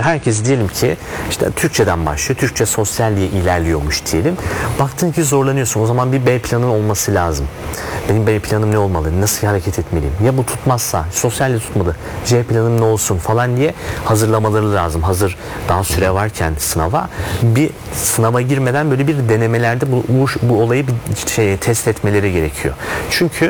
herkes diyelim ki işte Türkçeden başlıyor. Türkçe sosyal diye ilerliyormuş diyelim. Baktın ki zorlanıyorsun. O zaman bir B planın olması lazım. Benim B planım ne olmalı? Nasıl hareket etmeliyim? Ya bu tutmazsa, sosyalle tutmadı. C planım ne olsun falan diye hazırlamaları lazım. Hazır daha süre varken sınava, bir sınava girmeden böyle bir denemelerde bu olayı bir test etmeleri gerekiyor. Çünkü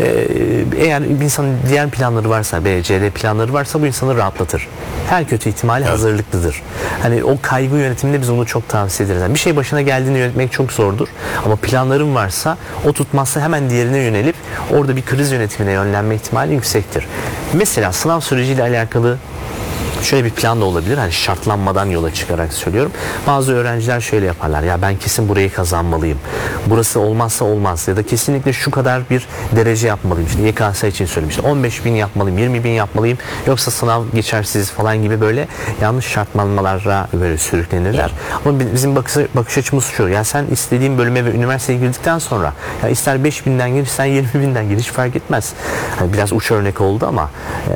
eğer bir insanın diğer planları varsa, B, C, D planları varsa bu insanı rahatlatır. Her kötü ihtimali hazırlıklıdır. Hani o kaygı yönetiminde biz onu çok tavsiye ederiz. Yani bir şey başına geldiğini yönetmek çok zordur. Ama planların varsa, o tutmazsa hemen diğerine yönelip orada bir kriz yönetimine yönlenme ihtimali yüksektir. Mesela sınav süreciyle alakalı şöyle bir plan da olabilir. Hani şartlanmadan yola çıkarak söylüyorum. Bazı öğrenciler şöyle yaparlar. Ya ben kesin burayı kazanmalıyım. Burası olmazsa olmaz. Ya da kesinlikle şu kadar bir derece yapmalıyım. İşte YKS için söylemiştim. 15.000 yapmalıyım, 20.000 yapmalıyım. Yoksa sınav geçersiz falan gibi böyle yanlış şartlanmalara böyle sürüklenirler. Ama bizim bakış açımız şu. Ya sen istediğin bölüme ve üniversiteye girdikten sonra ya ister 5.000'den gir, ister 20.000'den gir, hiç fark etmez. Yani biraz uç örnek oldu ama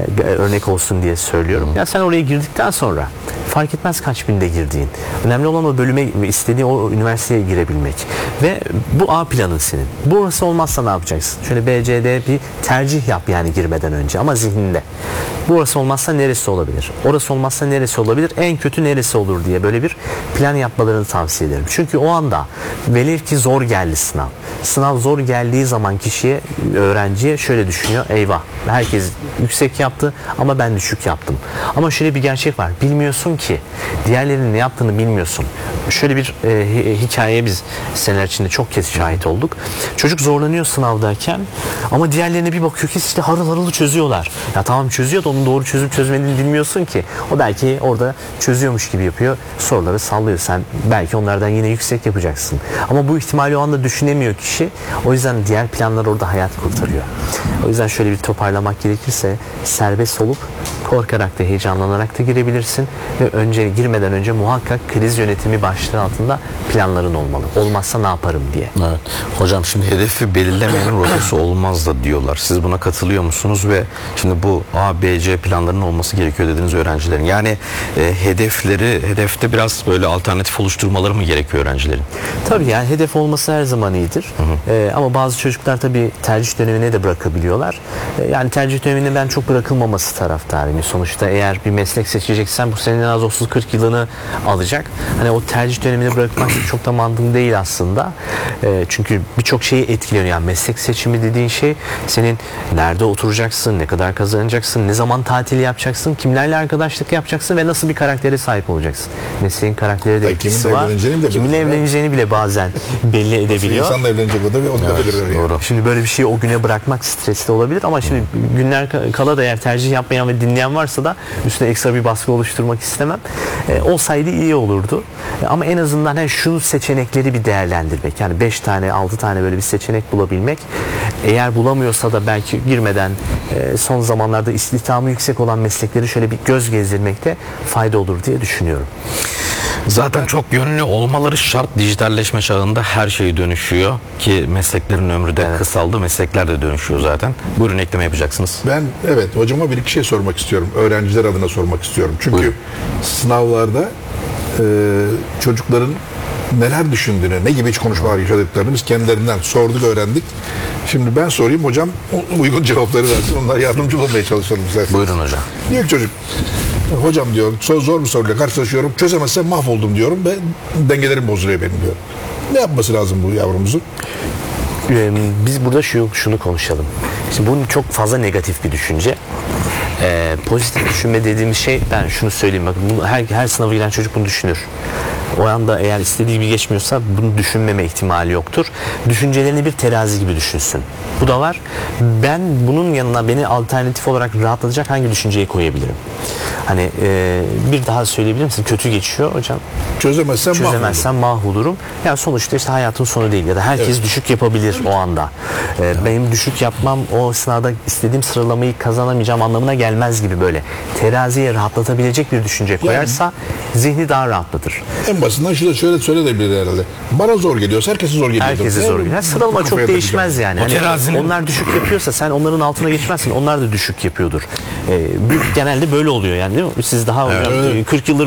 örnek olsun diye söylüyorum. Ya sen oraya girdikten sonra fark etmez kaç binde girdiğin. Önemli olan o bölüme ve istediğin o üniversiteye girebilmek. Ve bu A planın senin. Burası olmazsa ne yapacaksın? Şöyle B, C, D bir tercih yap yani girmeden önce ama zihninde. Burası olmazsa neresi olabilir? Orası olmazsa neresi olabilir? En kötü neresi olur diye böyle bir plan yapmalarını tavsiye ederim. Çünkü o anda velev ki zor geldi sınav. Sınav zor geldiği zaman kişiye, öğrenciye şöyle düşünüyor. Eyvah, herkes yüksek yaptı ama ben düşük yaptım. Ama şöyle bir gerçek var. Bilmiyorsun ki. Diğerlerinin ne yaptığını bilmiyorsun. Şöyle bir hikayeye biz seneler içinde çok kez şahit olduk. Çocuk zorlanıyor sınavdayken ama diğerlerine bir bakıyor ki işte harıl harıl çözüyorlar. Ya tamam çözüyor da onun doğru çözüp çözmediğini bilmiyorsun ki. O belki orada çözüyormuş gibi yapıyor. Soruları sallıyor. Sen belki onlardan yine yüksek yapacaksın. Ama bu ihtimali o anda düşünemiyor kişi. O yüzden diğer planlar orada hayat kurtarıyor. O yüzden şöyle bir toparlamak gerekirse serbest olup korkarak da heyecanlanarak da girebilirsin ve girmeden önce muhakkak kriz yönetimi başlığı altında planların olmalı. Olmazsa ne yaparım diye. Evet. Hocam şimdi hedefi belirlemeyenin rotası olmaz da diyorlar. Siz buna katılıyor musunuz? Ve şimdi bu A, B, C planlarının olması gerekiyor dediğiniz öğrencilerin. Yani hedefte biraz böyle alternatif oluşturmaları mı gerekiyor öğrencilerin? Tabii yani hedef olması her zaman iyidir. Ama bazı çocuklar tabii tercih dönemine de bırakabiliyorlar. Yani tercih dönemine ben çok bırakılmaması taraftarıyım. Sonuçta eğer bir meslek seçeceksen bu senin en az 30-40 yılını alacak. Hani o tercih dönemini bırakmak çok da mantıklı değil aslında. Çünkü birçok şeyi etkiliyor. Yani meslek seçimi dediğin şey senin nerede oturacaksın, ne kadar kazanacaksın, ne zaman tatil yapacaksın, kimlerle arkadaşlık yapacaksın ve nasıl bir karaktere sahip olacaksın. Mesleğin karakteri de etkisi var. Kiminle evleneceğini bile bazen belli edebiliyor. İnsanla evlenecek o da ve onu da belirler. Doğru. Şimdi böyle bir şeyi o güne bırakmak stresli olabilir ama şimdi günler kala da eğer tercih yapmayan ve dinleyen varsa da üstüne ekstra bir baskı oluşturmak istemem. Olsaydı iyi olurdu. Ama en azından şu seçenekleri bir değerlendirmek. Yani 5 tane 6 tane böyle bir seçenek bulabilmek. Eğer bulamıyorsa da belki girmeden son zamanlarda istihdamı yüksek olan meslekleri şöyle bir göz gezdirmekte fayda olur diye düşünüyorum. Zaten çok yönlü olmaları şart. Dijitalleşme çağında her şey dönüşüyor ki mesleklerin ömrü de kısaldı. Meslekler de dönüşüyor zaten. Buyurun, ekleme yapacaksınız. Ben hocama bir iki şey sormak istiyorum. Öğrenciler adına sormak istiyorum. Çünkü sınavlarda çocukların neler düşündüğünü, ne gibi hiç konuşmalar yaşadıklarını biz kendilerinden sorduk, öğrendik. Şimdi ben sorayım, hocam uygun cevapları versin. Onlar yardımcı olmaya çalışalım zaten. Buyurun hocam. Diyor ki çocuk, hocam diyor, zor bir soruyla karşılaşıyorum, çözemezsem mahvoldum diyorum ve dengelerim bozuluyor benim diyor. Ne yapması lazım bu yavrumuzun? Biz burada şunu konuşalım. Şimdi bunun çok fazla negatif bir düşünce. Pozitif düşünme dediğimiz şey, ben şunu söyleyeyim, bakın bunu her sınava giren çocuk bunu düşünür. O anda eğer istediği gibi geçmiyorsa bunu düşünmeme ihtimali yoktur. Düşüncelerini bir terazi gibi düşünsün. Bu da var. Ben bunun yanına beni alternatif olarak rahatlatacak hangi düşünceyi koyabilirim? Hani bir daha söyleyebilir misin? Kötü geçiyor hocam. Çözemezsem mahvolurum. Yani sonuçta işte hayatın sonu değil ya da herkes düşük yapabilir o anda. Benim düşük yapmam o sınavda istediğim sıralamayı kazanamayacağım anlamına gelmez gibi böyle. Teraziye rahatlatabilecek bir düşünce koyarsa zihni daha rahatlatır. En basitinden şöyle söyleyebilir herhalde. Bana zor geliyorsa herkese zor geliyor. Herkese zor geliyor. Sıralama çok değişmez yani. Hani onlar düşük yapıyorsa sen onların altına geçmezsin. Onlar da düşük yapıyordur. Genelde böyle oluyor yani, değil mi? Siz daha 40 yıldır